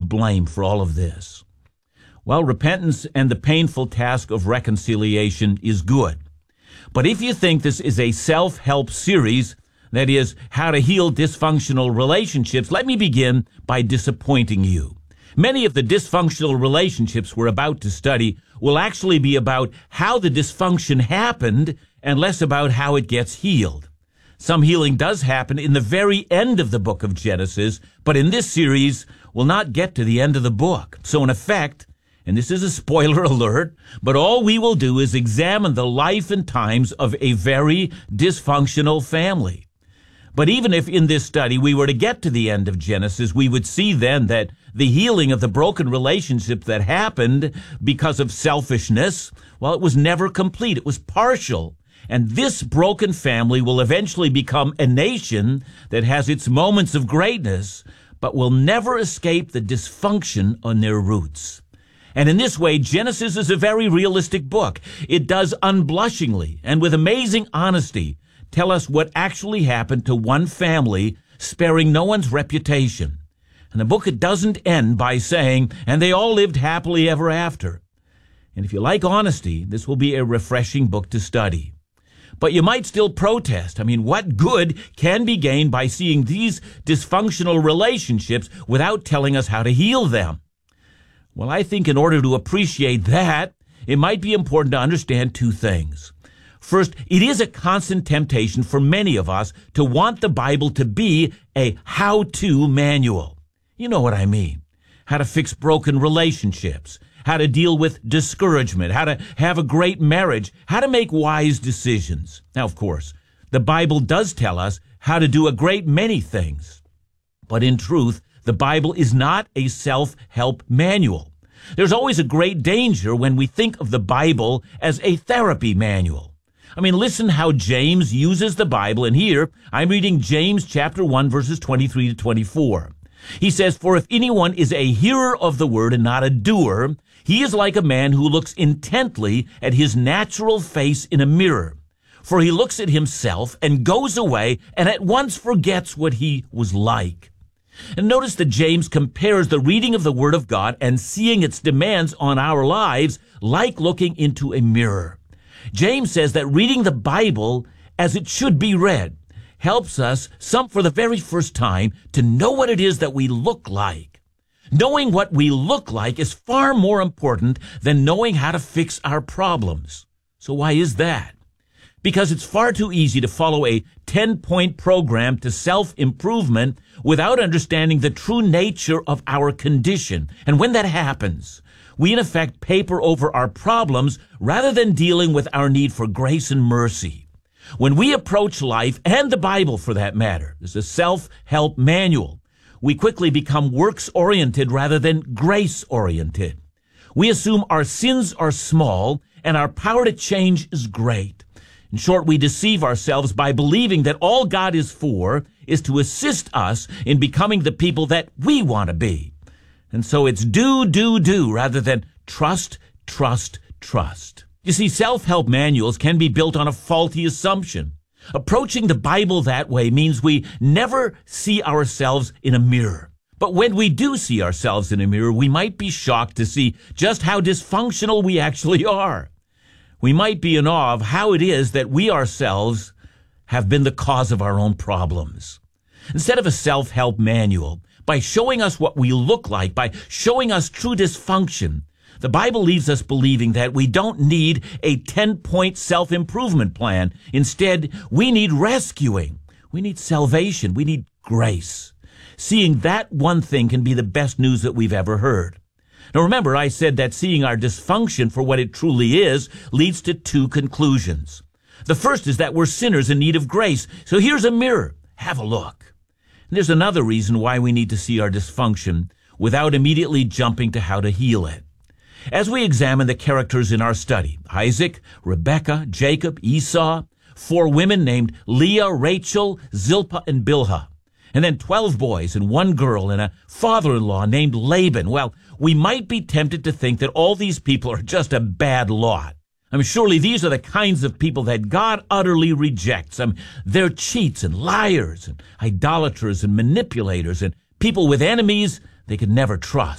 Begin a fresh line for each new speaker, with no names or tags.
blame for all of this? Well, repentance and the painful task of reconciliation is good. But if you think this is a self-help series, that is, how to heal dysfunctional relationships, let me begin by disappointing you. Many of the dysfunctional relationships we're about to study will actually be about how the dysfunction happened and less about how it gets healed. Some healing does happen in the very end of the book of Genesis, but in this series, we'll not get to the end of the book. So in effect, and this is a spoiler alert, but all we will do is examine the life and times of a very dysfunctional family. But even if in this study we were to get to the end of Genesis, we would see then that the healing of the broken relationships that happened because of selfishness, well, it was never complete. It was partial. And this broken family will eventually become a nation that has its moments of greatness, but will never escape the dysfunction on their roots. And in this way, Genesis is a very realistic book. It does unblushingly and with amazing honesty tell us what actually happened to one family, sparing no one's reputation. And the book, it doesn't end by saying, and they all lived happily ever after. And if you like honesty, this will be a refreshing book to study. But you might still protest. I mean, what good can be gained by seeing these dysfunctional relationships without telling us how to heal them? Well, I think in order to appreciate that, it might be important to understand two things. First, it is a constant temptation for many of us to want the Bible to be a how-to manual. You know what I mean. How to fix broken relationships, how to deal with discouragement, how to have a great marriage, how to make wise decisions. Now, of course, the Bible does tell us how to do a great many things. But in truth, the Bible is not a self-help manual. There's always a great danger when we think of the Bible as a therapy manual. I mean, listen how James uses the Bible, and here I'm reading James chapter 1, verses 23 to 24. He says, "For if anyone is a hearer of the word and not a doer, he is like a man who looks intently at his natural face in a mirror. For he looks at himself and goes away and at once forgets what he was like." And notice that James compares the reading of the Word of God and seeing its demands on our lives like looking into a mirror. James says that reading the Bible as it should be read helps us, some for the very first time, to know what it is that we look like. Knowing what we look like is far more important than knowing how to fix our problems. So why is that? Because it's far too easy to follow a 10-point program to self-improvement without understanding the true nature of our condition. And when that happens, we in effect paper over our problems rather than dealing with our need for grace and mercy. When we approach life, and the Bible for that matter, as a self-help manual, we quickly become works-oriented rather than grace-oriented. We assume our sins are small and our power to change is great. In short, we deceive ourselves by believing that all God is for is to assist us in becoming the people that we want to be. And so it's do rather than trust. You see, self-help manuals can be built on a faulty assumption. Approaching the Bible that way means we never see ourselves in a mirror. But when we do see ourselves in a mirror, we might be shocked to see just how dysfunctional we actually are. We might be in awe of how it is that we ourselves have been the cause of our own problems. Instead of a self-help manual, by showing us what we look like, by showing us true dysfunction, the Bible leaves us believing that we don't need a 10-point self-improvement plan. Instead, we need rescuing. We need salvation. We need grace. Seeing that one thing can be the best news that we've ever heard. Now remember, I said that seeing our dysfunction for what it truly is leads to two conclusions. The first is that we're sinners in need of grace. So here's a mirror. Have a look. And there's another reason why we need to see our dysfunction without immediately jumping to how to heal it. As we examine the characters in our study, Isaac, Rebekah, Jacob, Esau, 4 women named Leah, Rachel, Zilpah, and Bilhah, and then 12 boys and 1 girl and a father-in-law named Laban. Well, we might be tempted to think that all these people are just a bad lot. Surely these are the kinds of people that God utterly rejects. They're cheats and liars and idolaters and manipulators and people with enemies they could never trust.